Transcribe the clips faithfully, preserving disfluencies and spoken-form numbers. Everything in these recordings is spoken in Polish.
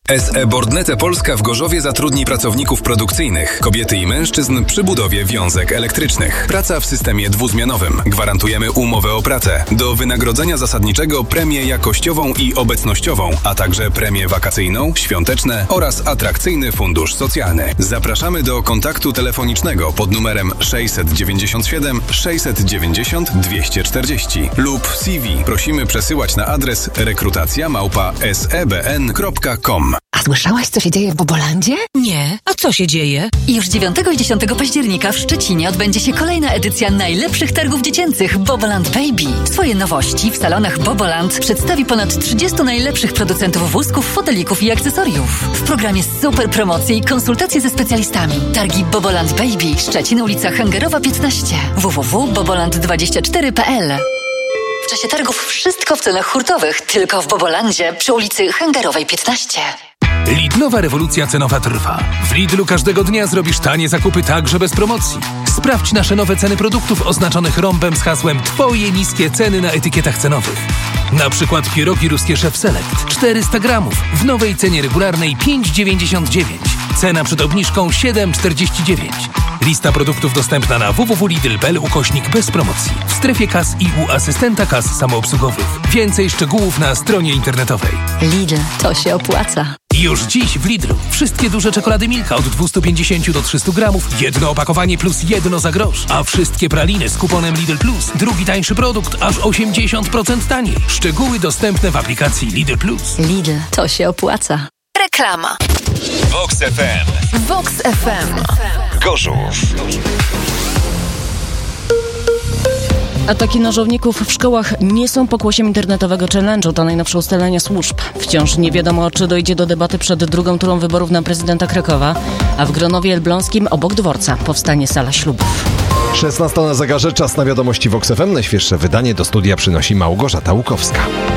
S E Bordnete Polska w Gorzowie zatrudni pracowników produkcyjnych, kobiety i mężczyzn przy budowie wiązek elektrycznych. Praca w systemie dwuzmianowym. Gwarantujemy umowę o pracę. Do wynagrodzenia zasadniczego premię jakościową i obecnościową, a także premię wakacyjną, świąteczne oraz atrakcyjny fundusz socjalny. Zapraszamy do kontaktu telefonicznego pod numerem sześćset dziewięćdziesiąt siedem sześćset dziewięćdziesiąt dwieście czterdzieści lub C V prosimy przesyłać na adres rekrutacja małpa s e b n kropka com. A słyszałaś, co się dzieje w Bobolandzie? Nie. A co się dzieje? Już dziewiątego i dziesiątego października w Szczecinie odbędzie się kolejna edycja najlepszych targów dziecięcych Boboland Baby. Swoje nowości w salonach Boboland przedstawi ponad trzydziestu najlepszych producentów wózków, fotelików i akcesoriów. W programie super promocje i konsultacje ze specjalistami. Targi Boboland Baby. Szczecin, ulica Hęgerowa piętnaście. w w w kropka boboland dwadzieścia cztery kropka p l. W czasie targów wszystko w cenach hurtowych, tylko w Bobolandzie przy ulicy Hęgerowej piętnaście. Lidlowa rewolucja cenowa trwa. W Lidlu każdego dnia zrobisz tanie zakupy także bez promocji. Sprawdź nasze nowe ceny produktów oznaczonych rąbem z hasłem Twoje niskie ceny na etykietach cenowych. Na przykład pierogi ruskie Chef Select czterysta gramów w nowej cenie regularnej pięć dziewięćdziesiąt dziewięć. Cena przed obniżką siedem czterdzieści dziewięć. Lista produktów dostępna na w w w kropka lidl kropka p l ukośnik bez promocji. W strefie kas i u asystenta kas samoobsługowych. Więcej szczegółów na stronie internetowej. Lidl, to się opłaca. Już dziś w Lidlu wszystkie duże czekolady Milka od dwieście pięćdziesiąt do trzysta gramów, jedno opakowanie plus jedno za grosz. A wszystkie praliny z kuponem Lidl Plus, drugi tańszy produkt, aż osiemdziesiąt procent taniej. Szczegóły dostępne w aplikacji Lidl Plus. Lidl, to się opłaca. Reklama. Vox F M. Vox F M. Gorzów. Ataki nożowników w szkołach nie są pokłosiem internetowego challenge'u, to najnowsze ustalenia służb. Wciąż nie wiadomo, czy dojdzie do debaty przed drugą turą wyborów na prezydenta Krakowa, a w Gronowie Elbląskim obok dworca powstanie sala ślubów. szesnasta na zegarze, czas na wiadomości Vox F M. Najświeższe wydanie do studia przynosi Małgorzata Łukowska.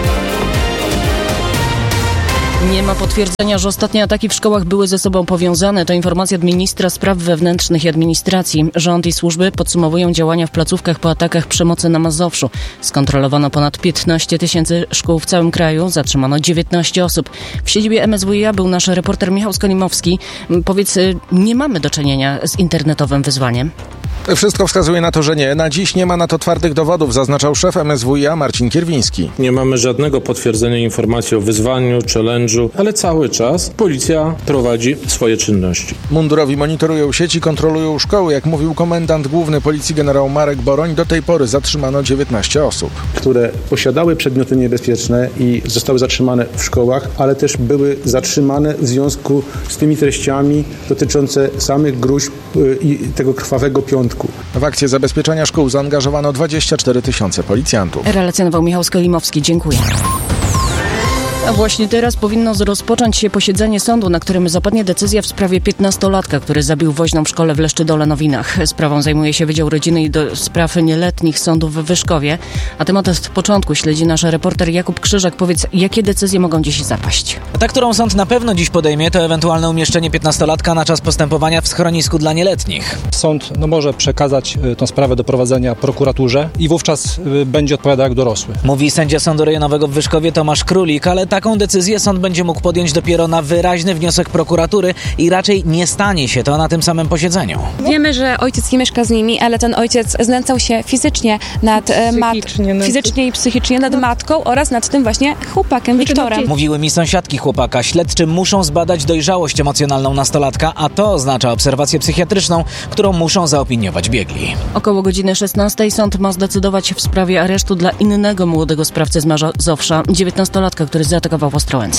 Nie ma potwierdzenia, że ostatnie ataki w szkołach były ze sobą powiązane. To informacja od ministra spraw wewnętrznych i administracji. Rząd i służby podsumowują działania w placówkach po atakach przemocy na Mazowszu. Skontrolowano ponad piętnaście tysięcy szkół w całym kraju. Zatrzymano dziewiętnaście osób. W siedzibie M S W iA był nasz reporter Michał Skolimowski. Powiedz, nie mamy do czynienia z internetowym wyzwaniem? Wszystko wskazuje na to, że nie. Na dziś nie ma na to twardych dowodów, zaznaczał szef M S W iA Marcin Kierwiński. Nie mamy żadnego potwierdzenia informacji o wyzwaniu, challenge'u, ale cały czas policja prowadzi swoje czynności. Mundurowi monitorują sieci, kontrolują szkoły. Jak mówił komendant główny policji generał Marek Boroń, do tej pory zatrzymano dziewiętnaście osób. Które posiadały przedmioty niebezpieczne i zostały zatrzymane w szkołach, ale też były zatrzymane w związku z tymi treściami dotyczące samych gruźb i tego krwawego piątku. W akcję zabezpieczenia szkół zaangażowano dwadzieścia cztery tysiące policjantów. Relacjonował Michał Skolimowski. Dziękuję. A właśnie teraz powinno rozpocząć się posiedzenie sądu, na którym zapadnie decyzja w sprawie piętnastolatka, który zabił woźną w szkole w Leszczydole-Nowinach. Sprawą zajmuje się Wydział Rodziny i do Spraw Nieletnich Sądu w Wyszkowie. A temat od początku śledzi nasz reporter Jakub Krzyżak. Powiedz, jakie decyzje mogą dziś zapaść? Ta, którą sąd na pewno dziś podejmie, to ewentualne umieszczenie piętnastolatka na czas postępowania w schronisku dla nieletnich. Sąd no, może przekazać y, tą sprawę do prowadzenia prokuraturze i wówczas y, będzie odpowiadał jak dorosły. Mówi sędzia Sądu Rejonowego w Wyszkowie Tomasz Królik, ale taką decyzję sąd będzie mógł podjąć dopiero na wyraźny wniosek prokuratury i raczej nie stanie się to na tym samym posiedzeniu. Wiemy, że ojciec nie mieszka z nimi, ale ten ojciec znęcał się fizycznie nad psychicznie, mat- fizycznie i psychicznie nad matką oraz nad tym właśnie chłopakiem Wiktorem. Mówiły mi sąsiadki chłopaka. Śledczy muszą zbadać dojrzałość emocjonalną nastolatka, a to oznacza obserwację psychiatryczną, którą muszą zaopiniować biegli. Około godziny szesnastej sąd ma zdecydować w sprawie aresztu dla innego młodego sprawcy z Mazowsza, dziewiętnastolatka, który zaatakował w Ostrołęce.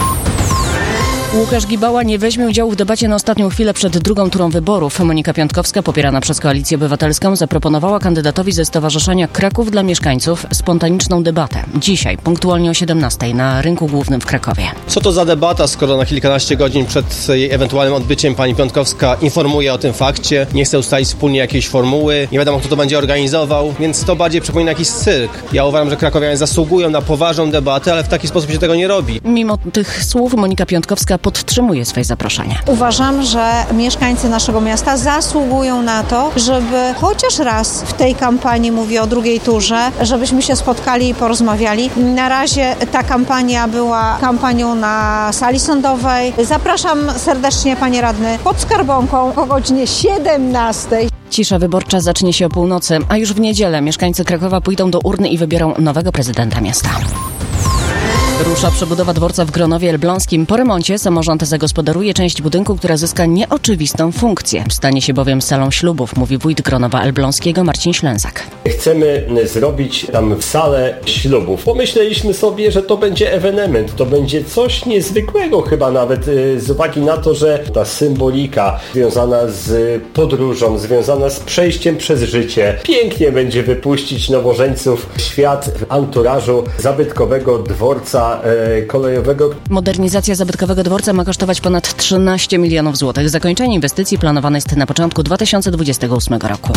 Łukasz Gibała nie weźmie udziału w debacie na ostatnią chwilę przed drugą turą wyborów. Monika Piątkowska, popierana przez Koalicję Obywatelską, zaproponowała kandydatowi ze Stowarzyszenia Kraków dla Mieszkańców spontaniczną debatę. Dzisiaj, punktualnie o siedemnastej na Rynku Głównym w Krakowie. Co to za debata, skoro na kilkanaście godzin przed jej ewentualnym odbyciem pani Piątkowska informuje o tym fakcie, nie chce ustalić wspólnie jakiejś formuły, nie wiadomo kto to będzie organizował, więc to bardziej przypomina jakiś cyrk. Ja uważam, że krakowianie zasługują na poważną debatę, ale w taki sposób się tego nie robi. Mimo tych słów Monika Piątkowska podtrzymuje swoje zaproszenie. Uważam, że mieszkańcy naszego miasta zasługują na to, żeby chociaż raz w tej kampanii, mówię o drugiej turze, żebyśmy się spotkali i porozmawiali. Na razie ta kampania była kampanią na sali sądowej. Zapraszam serdecznie, panie radny, pod Skarbonką o godzinie siedemnastej. Cisza wyborcza zacznie się o północy, a już w niedzielę mieszkańcy Krakowa pójdą do urny i wybiorą nowego prezydenta miasta. Rusza przebudowa dworca w Gronowie Elbląskim. Po remoncie samorząd zagospodaruje część budynku, która zyska nieoczywistą funkcję. Stanie się bowiem salą ślubów, mówi wójt Gronowa Elbląskiego Marcin Ślęzak. Chcemy zrobić tam salę ślubów. Pomyśleliśmy sobie, że to będzie ewenement, to będzie coś niezwykłego chyba nawet z uwagi na to, że ta symbolika związana z podróżą, związana z przejściem przez życie. Pięknie będzie wypuścić nowożeńców w świat w anturażu zabytkowego dworca kolejowego. Modernizacja zabytkowego dworca ma kosztować ponad trzynaście milionów złotych. Zakończenie inwestycji planowane jest na początku dwa tysiące dwudziestego ósmego roku.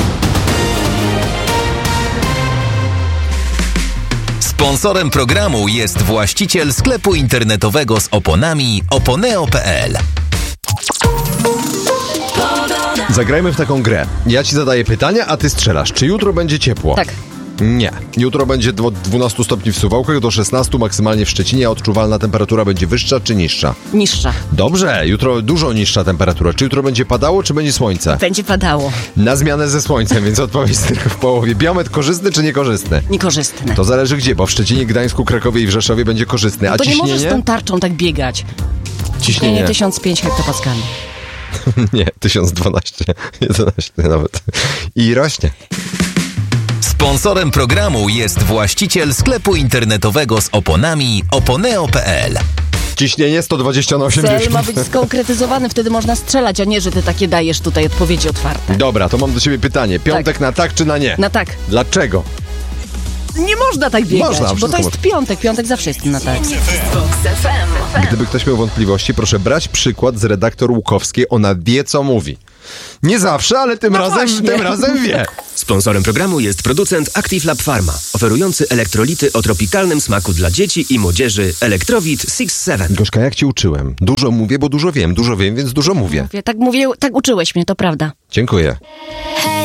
Sponsorem programu jest właściciel sklepu internetowego z oponami oponeo kropka pe el. Zagrajmy w taką grę. Ja ci zadaję pytania, a ty strzelasz. Czy jutro będzie ciepło? Tak. Nie. Jutro będzie od dwunastu stopni w Suwałkach do szesnastu maksymalnie w Szczecinie, a odczuwalna temperatura będzie wyższa czy niższa? Niższa. Dobrze, jutro dużo niższa temperatura. Czy jutro będzie padało, czy będzie słońce? Będzie padało. Na zmianę ze słońcem, więc odpowiedź tylko w połowie. Biometr korzystny czy niekorzystny? Niekorzystny. To zależy gdzie, bo w Szczecinie, Gdańsku, Krakowie i w Rzeszowie będzie korzystny. A no to ciśnienie? nie możesz z tą tarczą tak biegać. Ciśnienie tysiąc pięć hektopaskali. Nie, tysiąc dwanaście, jedenaście nawet. I rośnie. Sponsorem programu jest właściciel sklepu internetowego z oponami oponeo kropka pe el. Ciśnienie sto dwadzieścia na osiemdziesiąt. Cel ma być skonkretyzowany, wtedy można strzelać, a nie, że ty takie dajesz tutaj odpowiedzi otwarte. Dobra, to mam do ciebie pytanie. Piątek tak. na tak czy na nie? Na tak. Dlaczego? Nie można tak biegać, można, bo to jest można. piątek. Piątek zawsze jest na tak. Gdyby ktoś miał wątpliwości, proszę brać przykład z redaktor Łukowskiej. Ona wie, co mówi. Nie zawsze, ale tym, no razem, tym razem wie. Sponsorem programu jest producent Active Lab Pharma, oferujący elektrolity o tropikalnym smaku dla dzieci i młodzieży Elektrowit six seven. Gorzka, jak ci uczyłem? Dużo mówię, bo dużo wiem. Dużo wiem, więc dużo mówię. mówię tak mówię, tak uczyłeś mnie, to prawda. Dziękuję.